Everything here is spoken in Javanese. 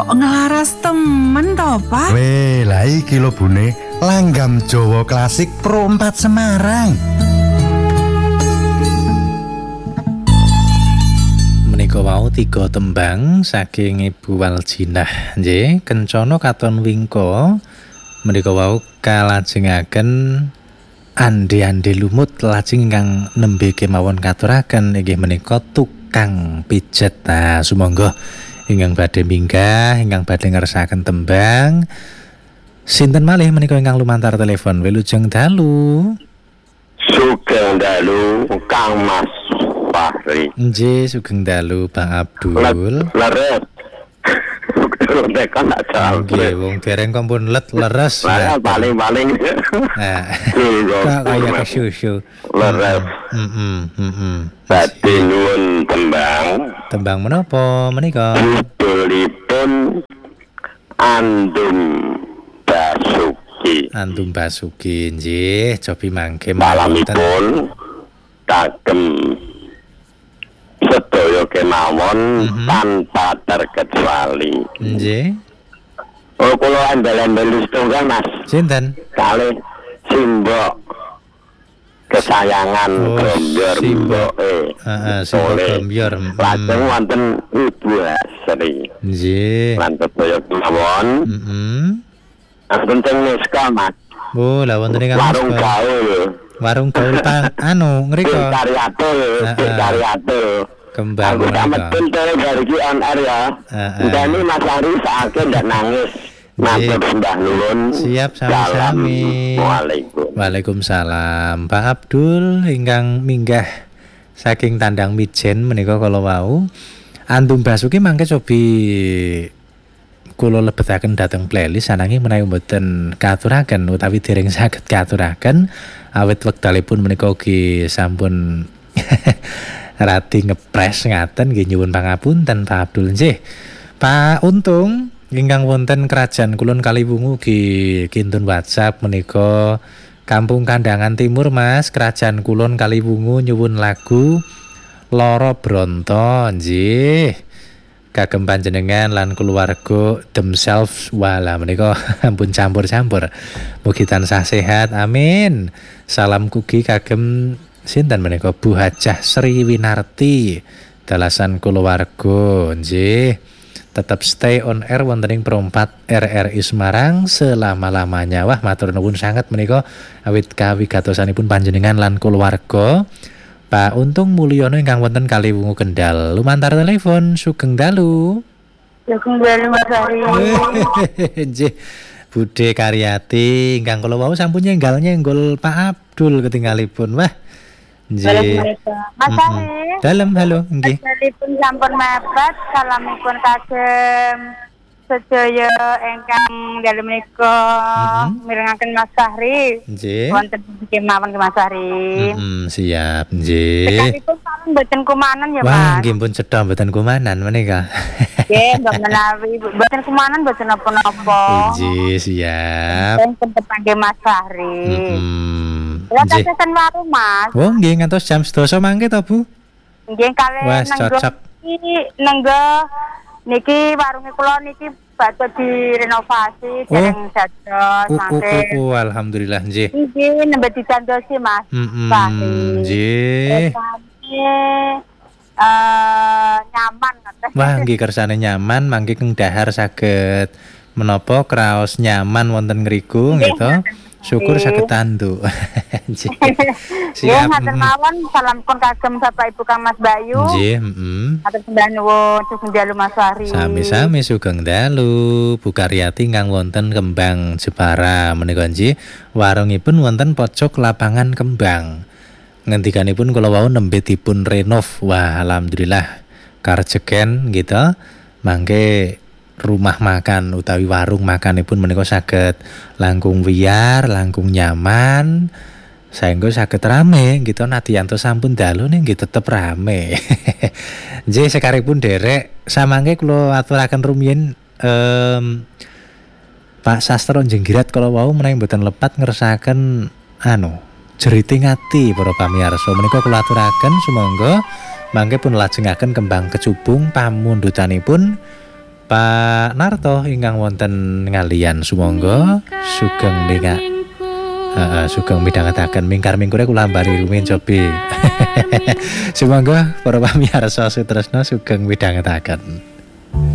Kok ngelaras temen to, Pak? Weh, lah iki lho Bune, Langgam Jawa Klasik Pro 4 Semarang. Menika wau 3 tembang saking Ibu Waljinah nggih, kencana katon wingko. Menika wau kalajengaken ande-ande lumut lajeng ingkang nembe kemawon katuraken inggih menika tukang pijet. Nah, sumangga ingkang badhe minggah, ingkang badhe ngersakaken tembang. Sinten malih menika ingkang lumantar telepon? Wilujeng dalu. Sugeng dalu Kang Mas Fahri. Nggih, sugeng dalu Bang Abdul. Leres. Tekan tak jawab. Nggih, wong dereng kompun leres. Lah paling-paling. Nah, kok kaya kesusu. Leres. Badhe nuwun tembang. Tembang menapa menika? Judulipun Andum Basuki. Andum Basuki nggih, cobi mangke Malamipun kagem sedaya kemawon tanpa terkecuali. Nggih. Oh, kula andal-andal setunggal Mas. Sinten? Kalih simbok kesayangan Gomyor mboke. Heeh, simbok Gomyor. Lajeng wonten Ibu Asri. Nggih. Lan sedaya kemawon. Ampun teng Neska Mas. Oh, lah wonten ingkang warung gaul. Warung gaul ngriko. Karyatul. Kembang aku tak metul dari on air ya. Ini Mas Ari saatnya ndak nangis. Matur sembah nuwun. Siap sami-sami. Waalaikumsalam. Pak Abdul ingkang minggah saking tandang mijen menika kala wau. Andum Basuki mangke cobi kula lebetaken dhateng playlist ananging menawi mboten katuraken utawi dereng saged katuraken awit wekdalipun menika ugi sampun radi ngepres ngaten nggih nyuwun pangapunten Pak Abdul nggih. Pak Untung ingkang wonten Krajan Kulon Kaliwungu ugi kintun WhatsApp menika Kampung Kandangan Timur Mas, Krajan Kulon Kaliwungu nyuwun lagu Loro Bronto nggih. Kagem panjenengan lan keluarga themselves wala menika ampun campur-campur. Mugi tansah sehat. Amin. Salam kugi kagem sinten menika Bu Hajah Sri Winarti dalasan kulawarga nggih. Tetap stay on air wonten ing Pro4 RRI Semarang selama-lamanya. Wah matur nuwun sanget menika awit kawigatosanipun panjenengan lan kulawarga. Pak Untung Mulyono ingkang wonten Kaliwungu Kendal lumantar telepon sugeng dalu. Sugeng dalu Mas Ari. Nggih. Budhe Karyati ingkang kula wau sampun nyenggol Pak Abdul ketinggalipun. Wah. Nggih. Mas Ari. Dalem halo nggih. Telepon sampun mepet salamipun kagem sedaya ingkang dalem menika mirengaken Mas Fahri. Nggih. Wonten kemawon Mas Fahri. Siap nggih. Sekalipun paling mboten kumanan ya Mas. Wah, nggih pun cedhak mboten kumanan menika. Nggih, mbok menawi mboten kumanan mboten napa-napa. Nggih, siap. Tempat panggih Mas Fahri. Nggih. Pesen warung Mas. Oh, nggih ngantos jam 12 mangke to, Bu? Nggih kalih cocok. Nenggo niki warunge kula niki badhe direnovasi dereng dados mangke. Alhamdulillah nggih. Nggih nembe didandosi Mas. Nggih. Nyaman ngoten. Wah, nggih kersane nyaman mangke keng dahar saged menapa kraos nyaman wonten ngriku gitu. Syukur saged tandu. Siap. Ngaten mawon salamipun kagem Bapak Ibu Kang Mas Bayu. Nggih, Matur sembah nuwun sugeng dalu Mas Fahri. Sami-sami sugeng dalu. Bu Karyati ingkang wonten Kembang Jepara menika nggih warungipun wonten pojok lapangan kembang. Ngendikanipun kula wau nembe dipun renov. Wah, alhamdulillah karjegen gitu. Mangke rumah makan utawi warung makanipun menika saged langkung wiyar, langkung nyaman, saengga saged rame gitu. Nadiyanto sampun dalu nggih tetep rame. Nggih sekaripun derek samangke kula aturaken rumiyin Pak Sastro Jenggirat kala wau menawi mboten lepat ngersakaken jeriting ati para pamirsa menika kula aturaken sumangga mangke pun lajengaken kembang kecubung pamundutanipun Pak Narto ingkang wonten ngalian sumangga sugeng mingga sugeng midhangetaken mingkar-mingkure kula ambari rumiyin cobi. Sumangga para pamirsa sutresna sugeng midhangetaken.